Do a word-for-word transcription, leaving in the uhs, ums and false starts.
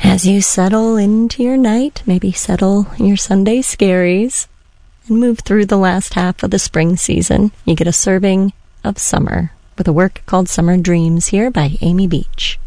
As you settle into your night, maybe settle in your Sunday scaries, and move through the last half of the spring season, you get a serving of summer with a work called Summer Dreams here by Amy Beach.